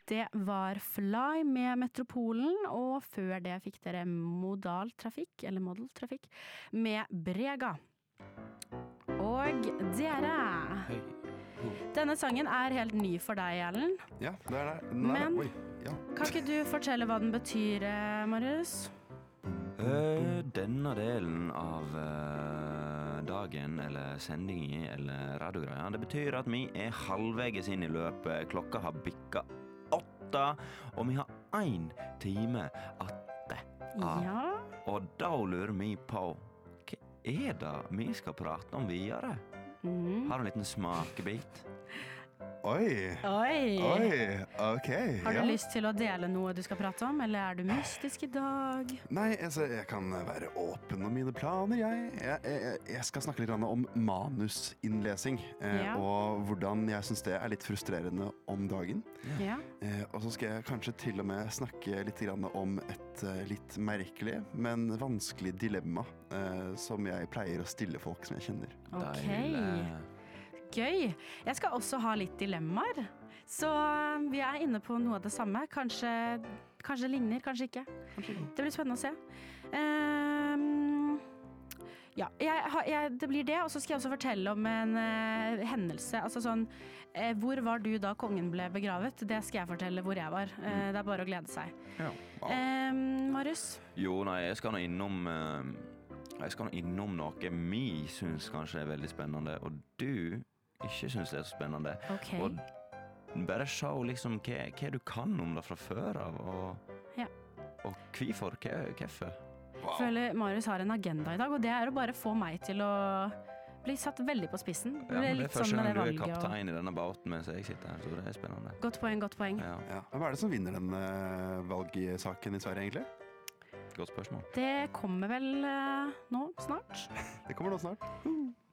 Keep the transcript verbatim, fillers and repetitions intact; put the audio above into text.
Det var Fly med Metropolen, og før det fikk dere Modal Trafikk, eller Modal Trafikk, med Brega. Og dere, Hei. denne sangen er helt ny for deg, Erlend. Ja, det er det. Den er Men- det. Oi, ja. Kan ikke du fortelle hva den betyr, eh, Marius? Eh, denne delen av eh, dagen, eller sendingen, eller radiogreia, det betyr at vi er halvveges inn i løpet. Klokka har bikka åtte, og vi har én time atte. Ah. Ja, Og da lurer vi på, hva er det vi skal prate om videre? mm. Har du en liten smakebit? Oi, Oi! oi, ok. Har du ja. lyst til å dele noe du skal prate om, eller er du mystisk i dag? Nei, altså, jeg kan være åpen om mine planer, jeg. Jeg, jeg, jeg skal snakke litt grann om manusinnlesing, eh, Ja. og hvordan jeg synes det er litt frustrerende om dagen. Ja. Eh, og så skal jeg kanskje til og med snakke litt grann om et eh, litt merkelig, men vanskelig dilemma, eh, som jeg pleier å stille folk som jeg kjenner. Ok. Deilig. Gøy. Jeg skal også ha litt dilemmaer. Så vi er inne på noe av det samme. Kanskje, kanskje det ligner, kanskje ikke. Det blir spennende å se. Ehm, ja, jeg, har- jeg, det blir det. Og så skal jeg også fortelle om en eh, hendelse. Altså sånn, eh, hvor var du da kongen ble begravet? Det skal jeg fortelle hvor jeg var. Eh, det er bare å glede seg. Ja. Ehm, Marius? Jo, nei, jeg skal nå innom eh, Jeg skal nå innom noe vi syns kanskje er veldig spennende, og du ikke syns det er så spennende. Ok. Og bare se liksom hva, hva du kan om det fra før av, og, Ja. og hvorfor, hva, hvorfor. Jeg føler Marius har en agenda i dag, og det er å bare få meg til å bli satt veldig på spissen. Ja, Det men er det er litt første sånn med gang det du er valget. Og... kaptein i denne båten mens jeg sitter her, så det er spennende. Godt poeng, godt poeng. Ja, Ja. Hvem er det som vinner den uh, valgsaken i Sverige, egentlig? godt spørsmål. Det kommer vel eh, nå, snart. Det kommer nå snart.